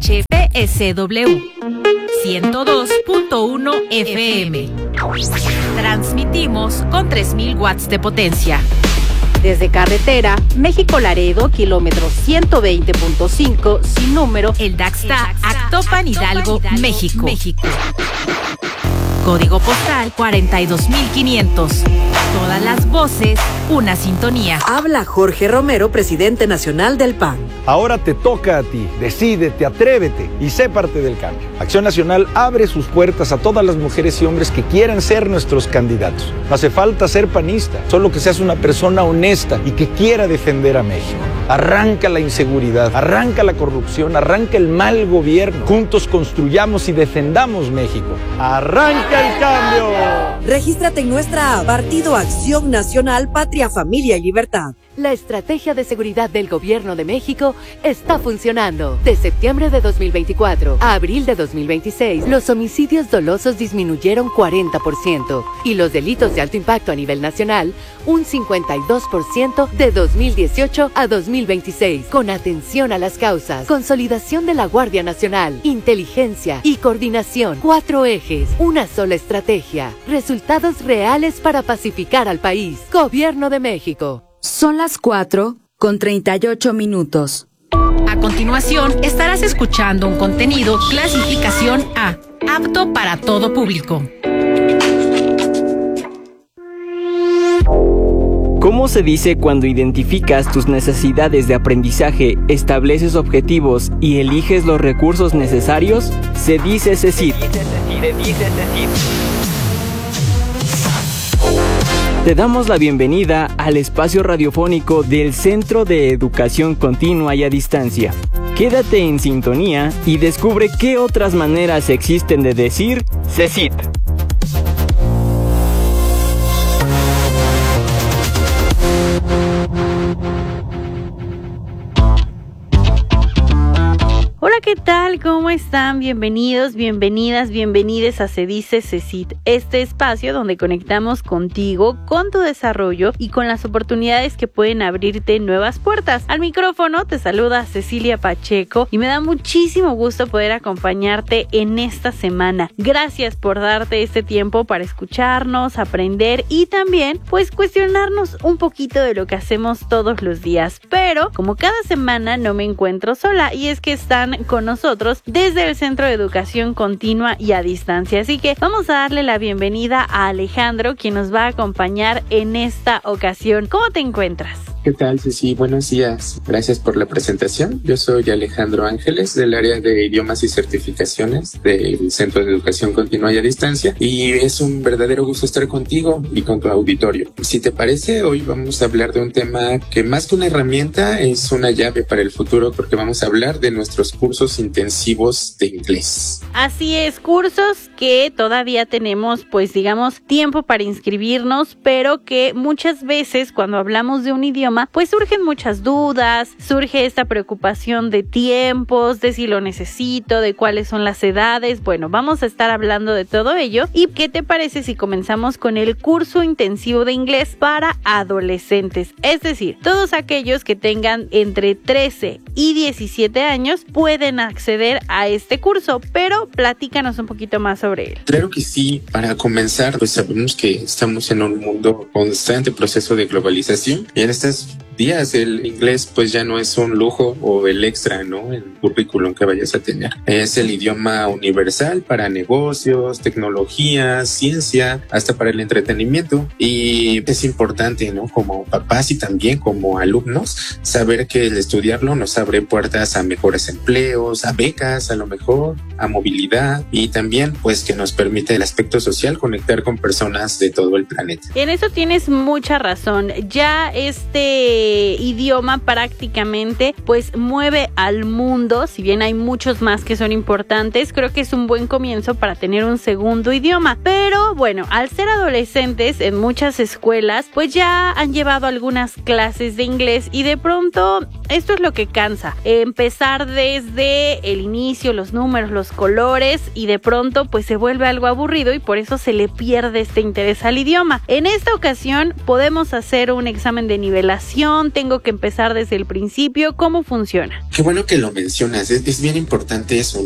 HPSW 102.1 FM. Transmitimos con 3000 watts de potencia. Desde carretera, México-Laredo, kilómetro 120.5, sin número, El Daxta, Actopan, Hidalgo, México. Código postal 42500. Todas las voces, una sintonía. Habla Jorge Romero, presidente nacional del PAN. Ahora te toca a ti. Decídete, atrévete y sé parte del cambio. Acción Nacional abre sus puertas a todas las mujeres y hombres que quieran ser nuestros candidatos. No hace falta ser panista, solo que seas una persona honesta y que quiera defender a México. Arranca la inseguridad, arranca la corrupción, arranca el mal gobierno. Juntos construyamos y defendamos México. ¡Arranca el cambio! Regístrate en nuestra app, Partido Acción Nacional, Patria, Familia y Libertad. La estrategia de seguridad del Gobierno de México está funcionando. De septiembre de 2024 a abril de 2026, los homicidios dolosos disminuyeron 40% y los delitos de alto impacto a nivel nacional un 52% de 2018 a 2026. Con atención a las causas, consolidación de la Guardia Nacional, inteligencia y coordinación. 4 ejes, una sola estrategia. Resultados reales para pacificar al país. Gobierno de México. Son las 4:38. A continuación, estarás escuchando un contenido clasificación A, apto para todo público. ¿Cómo se dice cuando identificas tus necesidades de aprendizaje, estableces objetivos y eliges los recursos necesarios? Se dice CECIT. Te damos la bienvenida al espacio radiofónico del Centro de Educación Continua y a Distancia. Quédate en sintonía y descubre qué otras maneras existen de decir CECIT. Hola, ¿qué tal? ¿Cómo están? Bienvenidos, bienvenidas, bienvenides a Se Dice CECIT, este espacio donde conectamos contigo, con tu desarrollo y con las oportunidades que pueden abrirte nuevas puertas. Al micrófono te saluda Cecilia Pacheco y me da muchísimo gusto poder acompañarte en esta semana. Gracias por darte este tiempo para escucharnos, aprender y también pues cuestionarnos un poquito de lo que hacemos todos los días. Pero como cada semana no me encuentro sola y es que están con nosotros desde el Centro de Educación Continua y a Distancia. Así que vamos a darle la bienvenida a Alejandro, quien nos va a acompañar en esta ocasión. ¿Cómo te encuentras? ¿Qué tal, Ceci? Buenos días. Gracias por la presentación. Yo soy Alejandro Ángeles, del área de idiomas y certificaciones del Centro de Educación Continua y a Distancia. Y es un verdadero gusto estar contigo y con tu auditorio. Si te parece, hoy vamos a hablar de un tema que más que una herramienta es una llave para el futuro, porque vamos a hablar de nuestros cursos intensivos de inglés. Así es, cursos que todavía tenemos, pues digamos, tiempo para inscribirnos, pero que muchas veces cuando hablamos de un idioma, pues surgen muchas dudas, surge esta preocupación de tiempos, de si lo necesito, de cuáles son las edades. Bueno, vamos a estar hablando de todo ello. ¿Y qué te parece si comenzamos con el curso intensivo de inglés para adolescentes? Es decir, todos aquellos que tengan entre 13 y 17 años pueden acceder a este curso, pero platícanos un poquito más sobre él. Claro que sí. Para comenzar, pues sabemos que estamos en un mundo constante proceso de globalización y en estos días el inglés pues ya no es un lujo o el extra, ¿no? El currículum que vayas a tener. Es el idioma universal para negocios, tecnología, ciencia, hasta para el entretenimiento. Y es importante, ¿no? Como papás y también como alumnos, saber que el estudiarlo nos abre puertas a mejores empleos, a becas, a lo mejor, a movilidad y también pues que nos permite el aspecto social conectar con personas de todo el planeta. En eso tienes mucha razón. Ya este idioma prácticamente pues mueve al mundo. Si bien hay muchos más que son importantes, creo que es un buen comienzo para tener un segundo idioma. Pero bueno, al ser adolescentes en muchas escuelas pues ya han llevado algunas clases de inglés y de pronto Esto es lo que cansa, empezar desde el inicio, los números, los colores, y de pronto pues se vuelve algo aburrido y por eso se le pierde este interés al idioma. En esta ocasión podemos hacer un examen de nivelación, tengo que empezar desde el principio. ¿Cómo funciona? Qué bueno que lo mencionas, es bien importante eso.